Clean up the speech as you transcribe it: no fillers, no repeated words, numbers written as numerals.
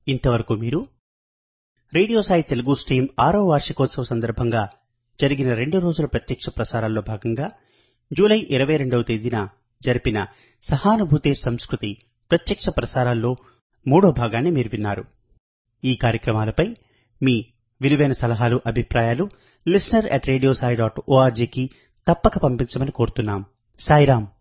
ఇంతవరకు మీరు radio Sai Telugu stream 6వ వార్షికోత్సవ సందర్భంగా జరిగిన 2 రోజుల ప్రత్యక్ష ప్రసారాల్లో భాగంగా జూలై 22వ తేదీన జరిపిన సహానుభూతి సంస్కృతి ప్రత్యక్ష ప్రసారాల్లో 3వ భాగాన్ని మీరు విన్నారు. ఈ కార్యక్రమాలపై మీ విలువైన సలహాలు, అభిప్రాయాలు listener@radiosai.org కి తప్పక పంపించమని కోరుతున్నాం. సాయిరాం.